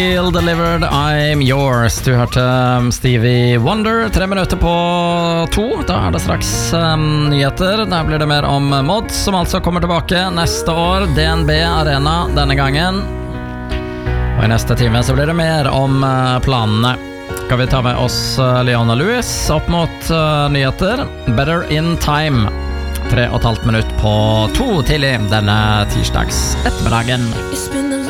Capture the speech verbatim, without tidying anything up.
Feel Delivered, I'm Yours. Du hørte Stevie Wonder. Tre minutter på to. Da er det straks um, nyheter. Der blir det mer om Mod, som altså kommer tilbake neste år. D N B Arena denne gangen. Og i neste time så blir det mer om uh, planene. Skal vi ta med oss uh, Leona Lewis opp mot uh, nyheter. Better in Time. Tre og et halvt minutt på to tidlig denne tirsdags ettermiddagen.